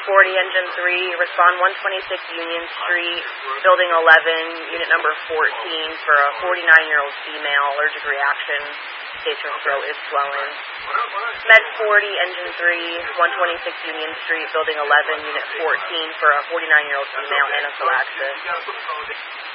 40, Engine 3, respond 126 Union Street, Building 11, unit number 14, for a 49-year-old female, allergic reaction, states her throat is swelling. Med 40, Engine 3, 126 Union Street, Building 11, unit 14, for a 49-year-old female, anaphylaxis.